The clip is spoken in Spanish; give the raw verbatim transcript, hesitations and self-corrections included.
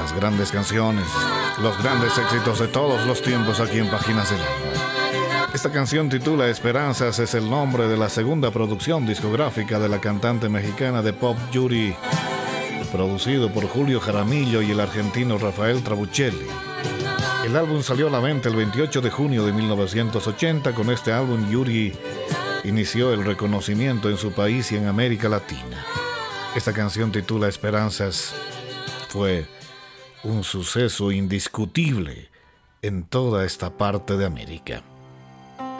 Las grandes canciones, los grandes éxitos de todos los tiempos aquí en Páginas del Alma. Esta canción titula Esperanzas, es el nombre de la segunda producción discográfica de la cantante mexicana de pop Yuri, producido por Julio Jaramillo y el argentino Rafael Trabuchelli. El álbum salió a la venta el veintiocho de junio de mil novecientos ochenta. Con este álbum Yuri inició el reconocimiento en su país y en América Latina. Esta canción titula Esperanzas fue un suceso indiscutible en toda esta parte de América.